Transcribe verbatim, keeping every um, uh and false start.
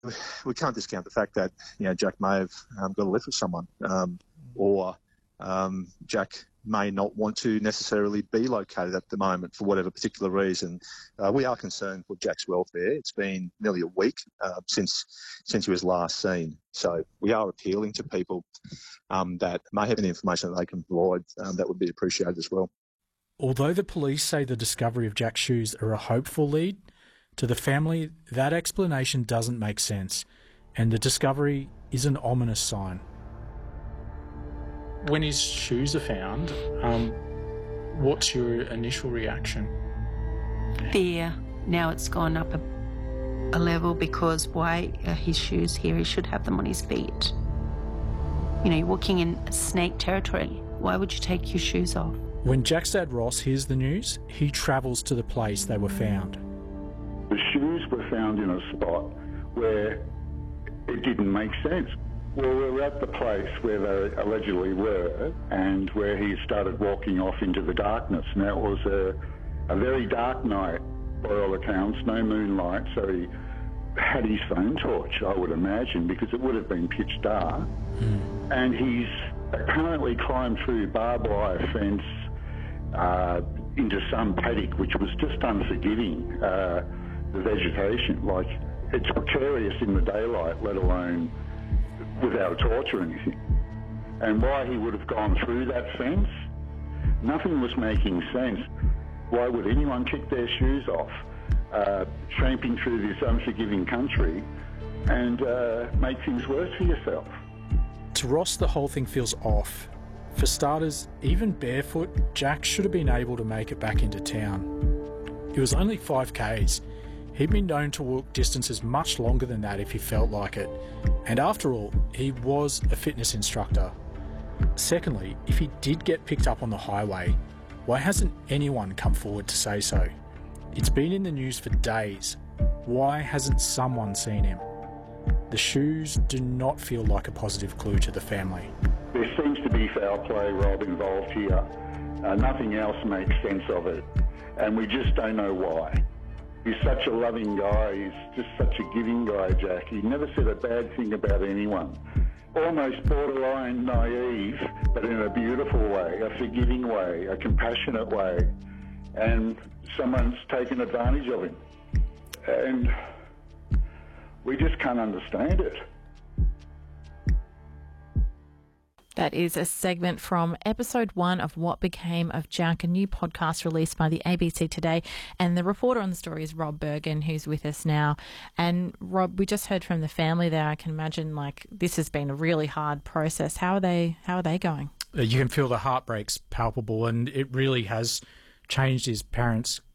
we can't discount the fact that, you know, Jack may have um, got a lift with someone, um, or um, Jack may not want to necessarily be located at the moment for whatever particular reason. Uh, we are concerned for Jack's welfare. It's been nearly a week uh, since since he was last seen. So we are appealing to people um, that may have any information that they can provide um, that would be appreciated as well. Although the police say the discovery of Jack's shoes are a hopeful lead, to the family that explanation doesn't make sense, and the discovery is an ominous sign. When his shoes are found, um, what's your initial reaction? Fear. Now it's gone up a, a level because why are his shoes here? He should have them on his feet. You know, you're walking in snake territory. Why would you take your shoes off? When Jack's dad Ross hears the news, he travels to the place they were found. The shoes were found in a spot where it didn't make sense. Well, we were at the place where they allegedly were and where he started walking off into the darkness. Now, it was a, a very dark night by all accounts, no moonlight, so he had his phone torch, I would imagine, because it would have been pitch dark. Mm. And he's apparently climbed through barbed wire fence uh, into some paddock, which was just unforgiving, uh, the vegetation. Like, it's precarious in the daylight, let alone without a torch or anything. And why he would have gone through that fence, nothing was making sense. Why would anyone kick their shoes off, uh, tramping through this unforgiving country and uh, make things worse for yourself? To Ross, the whole thing feels off. For starters, even barefoot, Jack should have been able to make it back into town. It was only five kays. He'd been known to walk distances much longer than that if he felt like it. And after all, he was a fitness instructor. Secondly, if he did get picked up on the highway, why hasn't anyone come forward to say so? It's been in the news for days. Why hasn't someone seen him? The shoes do not feel like a positive clue to the family. There seems to be foul play, Rob, involved here. Uh, nothing else makes sense of it. And we just don't know why. He's such a loving guy. He's just such a giving guy, Jack. He never said a bad thing about anyone. Almost borderline naive, but in a beautiful way, a forgiving way, a compassionate way. And someone's taken advantage of him. And we just can't understand it. That is a segment from episode one of What Became of Jack, a new podcast released by the A B C today. And the reporter on the story is Rob Bergen, who's with us now. And Rob, we just heard from the family there. I can imagine like this has been a really hard process. How are they, how are they going? You can feel the heartbreak's palpable, and it really has changed his parents'